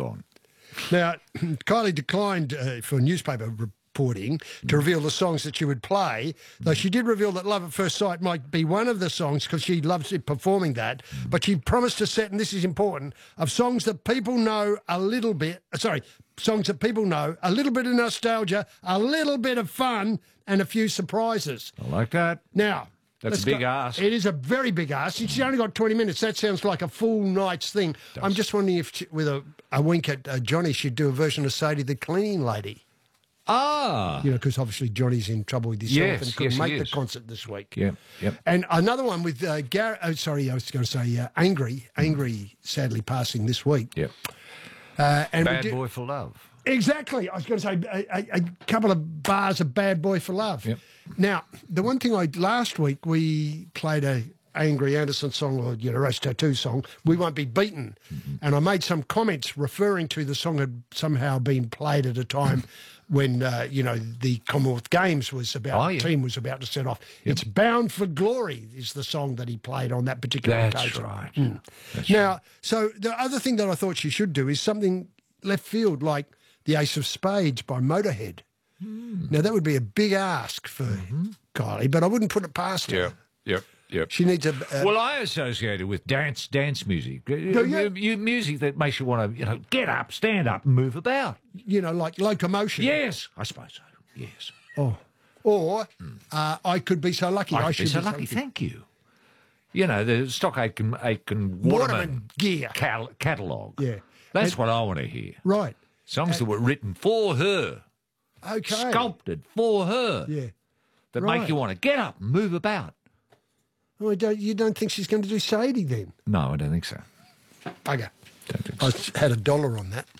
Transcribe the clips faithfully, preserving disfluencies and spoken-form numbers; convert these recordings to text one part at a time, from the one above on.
gone. Now, Kylie declined uh, for newspaper reporting to reveal the songs that she would play, though she did reveal that Love at First Sight might be one of the songs because she loves it performing that. But she promised a set, and this is important, of songs that people know a little bit, uh, sorry, songs that people know, a little bit of nostalgia, a little bit of fun, and a few surprises. I like that. Now, That's let's a big go- ask. It is a very big ask. She's only got twenty minutes. That sounds like a full night's thing. I'm just wondering if, she, with a, a wink at uh, Johnny, she'd do a version of Sadie the Cleaning Lady. Ah. You know, because obviously Johnny's in trouble with himself Yes, and couldn't yes, he make the is. concert this week. Yep, yep. And another one with uh, Gary. Oh, sorry, I was going to say uh, Angry. Angry, sadly passing this week. Yep. Uh, and we Bad did- Boy for Love. Exactly. I was going to say a, a, a couple of bars of Bad Boy for Love. Yep. Now, the one thing I last week we played a Angry Anderson song or you know Rose Tattoo song. We Won't Be Beaten, Mm-hmm. and I made some comments referring to the song had somehow been played at a time when uh, you know the Commonwealth Games was about Oh, the yeah. team was about to set off. It's Bound for Glory is the song that he played on that particular That's occasion. right. Mm. That's Now, so the other thing that I thought she should do is something left field like The Ace of Spades by Motorhead. Mm. Now, that would be a big ask for Mm-hmm. Kylie, but I wouldn't put it past her. Yep, yep, yep. She needs a... Uh, Well, I associate it with dance, dance music. Do you? you? Music that makes you want to, you know, get up, stand up, and move about. you know, like locomotion. Yes, I suppose so. Yes. Oh. Or uh, I Could Be So Lucky. I, I, should be so lucky. Thank you. You know, the Stock Aitken, Aitken Waterman, Waterman gear. cal- catalogue. Yeah. That's And- what I want to hear. Right. Songs that were written for her, Okay. sculpted for her, Yeah. that Right. make you want to get up and move about. Well, don't, you don't think she's going to do Sadie then? No, I don't think so. Okay. Don't think I so. had a dollar on that.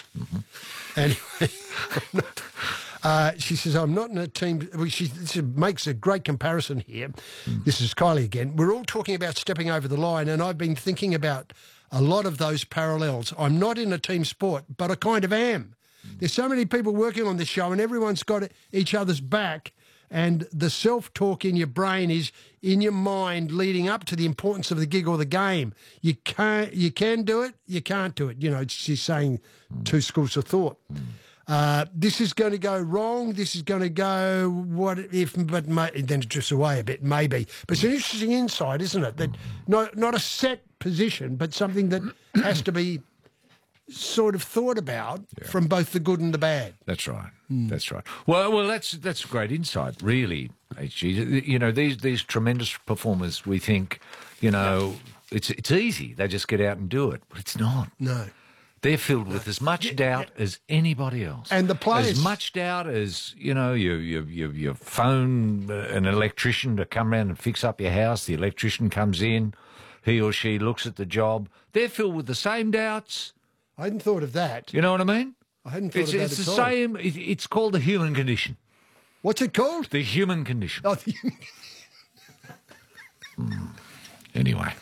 Anyway, uh, she says, I'm not in a team. Well, she, she makes a great comparison here. This is Kylie again. We're all talking about stepping over the line, and I've been thinking about a lot of those parallels. I'm not in a team sport, but I kind of am. There's so many people working on this show, and everyone's got each other's back. And the self-talk in your brain is in your mind leading up to the importance of the gig or the game. You can't, you can do it, you can't do it. You know, she's saying two schools of thought. Uh, this is going to go wrong. This is going to go what if, but may, then it drifts away a bit, maybe. But it's an interesting insight, isn't it? That not not a set position, but something that has to be sort of thought about from both the good and the bad. That's right. That's right. Well, well, that's that's great insight, really. H G. You know, these these tremendous performers. We think, you know, it's it's easy. They just get out and do it, but it's not. No. They're filled with as much doubt as anybody else, And the players- as much doubt as you know. You you you, you phone uh, an electrician to come round and fix up your house. The electrician comes in, he or she looks at the job. They're filled with the same doubts. I hadn't thought of that. You know what I mean? I hadn't thought It's, of that it's at the all. same. It, it's called the human condition. What's it called? The human condition. Oh, the- Anyway,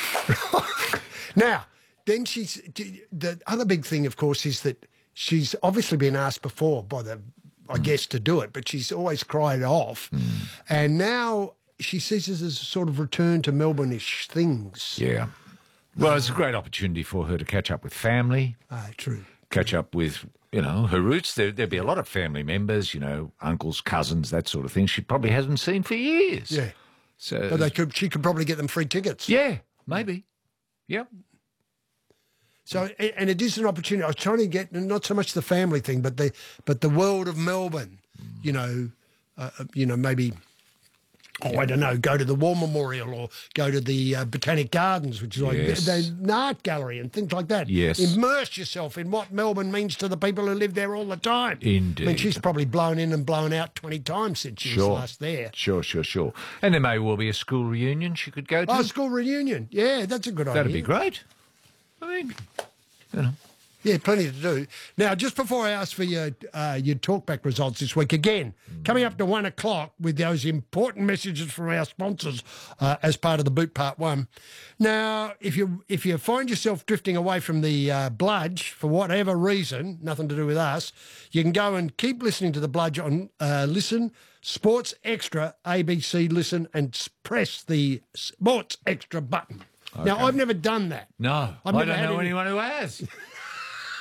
Now, then she's the other big thing, of course, is that she's obviously been asked before by the, I guess, to do it, but she's always cried off, and now she sees it as a sort of return to Melbourne-ish things. yeah. Well, it's a great opportunity for her to catch up with family, Ah, true. catch up with, you know, her roots. There, there'd be a lot of family members, you know, uncles, cousins, that sort of thing. She probably hasn't seen for years. Yeah, So, but they could. She could probably get them free tickets. yeah, maybe. Yep. So, a- and it is an opportunity. I was trying to get not so much the family thing, but the but the world of Melbourne. You know, uh, uh, you know, maybe. Oh, I don't know. Go to the War Memorial or go to the uh, Botanic Gardens, which is like Yes. the, the art gallery and things like that. Yes. Immerse yourself in what Melbourne means to the people who live there all the time. Indeed. I mean, she's probably blown in and blown out twenty times since she Sure. was last there. Sure, sure, sure. And there may well be a school reunion she could go to. Oh, school reunion. Yeah, that's a good That'd idea. be great. I mean, you know. Yeah, plenty to do. Now, just before I ask for your uh, your talkback results this week, again, coming up to one o'clock with those important messages from our sponsors uh, as part of the boot part one. Now, if you if you find yourself drifting away from the uh, Bludge for whatever reason, nothing to do with us, you can go and keep listening to the Bludge on uh, Listen, Sports Extra, A B C Listen, and s- press the Sports Extra button. Now, I've never done that. No, I've I never don't had know any- anyone who has.